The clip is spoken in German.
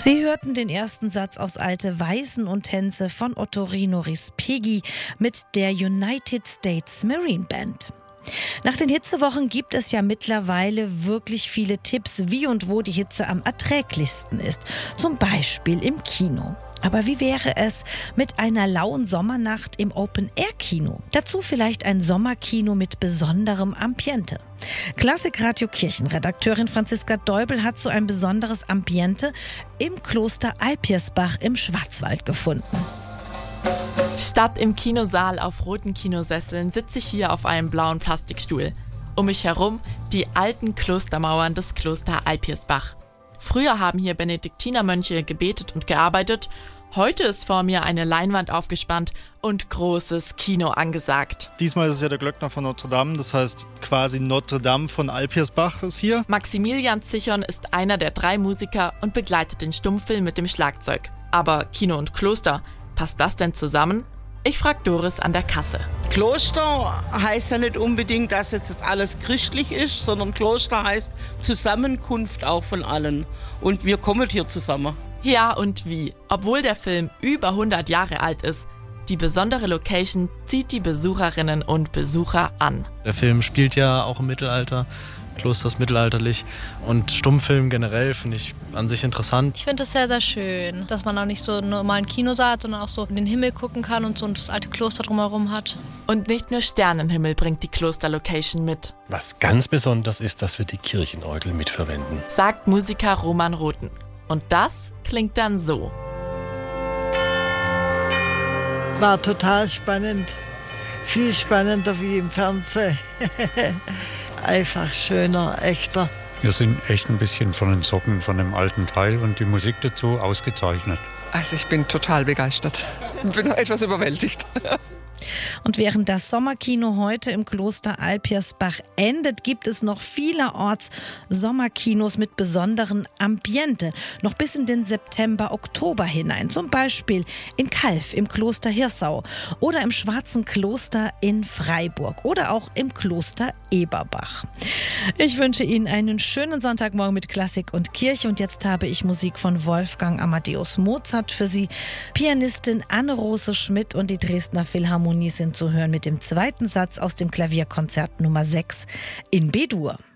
Sie hörten den ersten Satz aus Alte Weisen und Tänze von Ottorino Respighi mit der United States Marine Band. Nach den Hitzewochen gibt es ja mittlerweile wirklich viele Tipps, wie und wo die Hitze am erträglichsten ist. Zum Beispiel im Kino. Aber wie wäre es mit einer lauen Sommernacht im Open-Air-Kino? Dazu vielleicht ein Sommerkino mit besonderem Ambiente. Klassik-Radio Kirchenredakteurin Franziska Deubel hat so ein besonderes Ambiente im Kloster Alpirsbach im Schwarzwald gefunden. Statt im Kinosaal auf roten Kinosesseln sitze ich hier auf einem blauen Plastikstuhl. Um mich herum die alten Klostermauern des Kloster Alpirsbach. Früher haben hier Benediktinermönche gebetet und gearbeitet. Heute ist vor mir eine Leinwand aufgespannt und großes Kino angesagt. Diesmal ist es ja der Glöckner von Notre Dame, das heißt quasi Notre Dame von Alpirsbach ist hier. Maximilian Zichon ist einer der 3 Musiker und begleitet den Stummfilm mit dem Schlagzeug. Aber Kino und Kloster, passt das denn zusammen? Ich frag Doris an der Kasse. Kloster heißt ja nicht unbedingt, dass jetzt alles christlich ist, sondern Kloster heißt Zusammenkunft auch von allen. Und wir kommen hier zusammen. Ja und wie? Obwohl der Film über 100 Jahre alt ist, die besondere Location zieht die Besucherinnen und Besucher an. Der Film spielt ja auch im Mittelalter, Kloster ist mittelalterlich und Stummfilm generell finde ich an sich interessant. Ich finde es sehr, sehr schön, dass man auch nicht so einen normalen Kinosaal hat, sondern auch so in den Himmel gucken kann und so das alte Kloster drumherum hat. Und nicht nur Sternenhimmel bringt die Klosterlocation mit. Was ganz besonders ist, dass wir die Kirchenorgel mitverwenden, sagt Musiker Roman Rothen. Und das klingt dann so. War total spannend. Viel spannender wie im Fernsehen. Einfach schöner, echter. Wir sind echt ein bisschen von den Socken von dem alten Teil und die Musik dazu ausgezeichnet. Also ich bin total begeistert. Ich bin etwas überwältigt. Und während das Sommerkino heute im Kloster Alpirsbach endet, gibt es noch vielerorts Sommerkinos mit besonderen Ambiente. Noch bis in den September, Oktober hinein. Zum Beispiel in Calw im Kloster Hirsau oder im Schwarzen Kloster in Freiburg oder auch im Kloster Eberbach. Ich wünsche Ihnen einen schönen Sonntagmorgen mit Klassik und Kirche. Und jetzt habe ich Musik von Wolfgang Amadeus Mozart für Sie. Pianistin Anne-Rose Schmidt und die Dresdner Philharmonie sind zu hören mit dem 2. Satz aus dem Klavierkonzert Nummer 6 in B-Dur.